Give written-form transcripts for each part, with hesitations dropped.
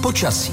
počasí.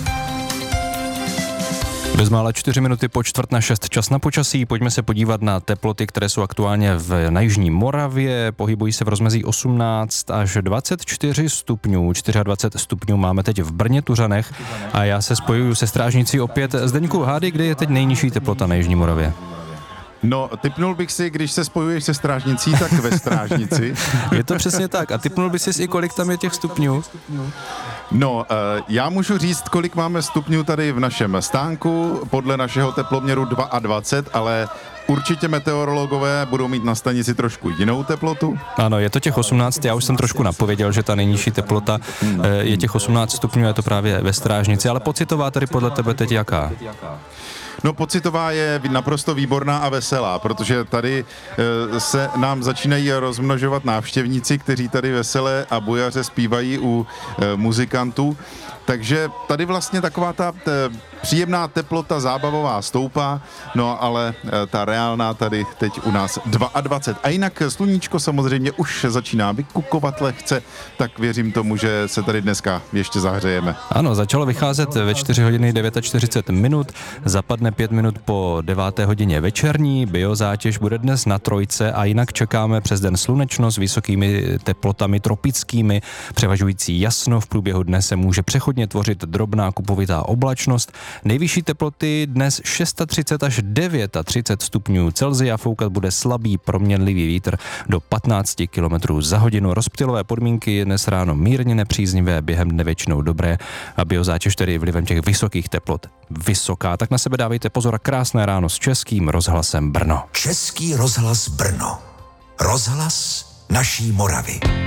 Bezmála 4 minuty po 5:45 čas na počasí. Pojďme se podívat na teploty, které jsou aktuálně na jižní Moravě. Pohybují se v rozmezí 18 až 24 stupňů. 24 stupňů máme teď v Brně, Tuřanech. A já se spojuju se strážnicí opět. Zdeňku, hádej, kde je teď nejnižší teplota na jižní Moravě? No, tipnul bych si, když se spojuješ se strážnicí, tak ve strážnici. Je to přesně tak. A tipnul bys si i kolik tam je těch stupňů? No, já můžu říct, kolik máme stupňů tady v našem stánku, podle našeho teploměru 22, ale určitě meteorologové budou mít na stanici trošku jinou teplotu. Ano, je to těch 18, já už jsem trošku napověděl, že ta nejnižší teplota je těch 18 stupňů, je to právě ve strážnici, ale pocitová tady podle tebe teď jaká? No, pocitová je naprosto výborná a veselá, protože tady se nám začínají rozmnožovat návštěvníci, kteří tady veselé a bujaře zpívají u muzikantů. Takže tady vlastně taková ta příjemná teplota zábavová stoupá, no ale ta reálná tady teď u nás 22. A jinak sluníčko samozřejmě už začíná vykukovat lehce, tak věřím tomu, že se tady dneska ještě zahřejeme. Ano, začalo vycházet ve 4 hodiny 49 minut, zapadne 5 minut po 9. hodině večerní, biozátěž bude dnes na 3 a jinak čekáme přes den slunečno s vysokými teplotami tropickými, převažující jasno, v průběhu dne se může přechodně tvořit drobná kupovitá oblačnost. Nejvyšší teploty dnes 630 až 39 stupňů Celsia, foukat bude slabý proměnlivý vítr do 15 km za hodinu. Rozptylové podmínky dnes ráno mírně nepříznivé, během dne většinou dobré a biozátěž tedy vlivem těch vysokých teplot vysoká. Tak na sebe dávejte pozor a krásné ráno s Českým rozhlasem Brno. Český rozhlas Brno. Rozhlas naší Moravy.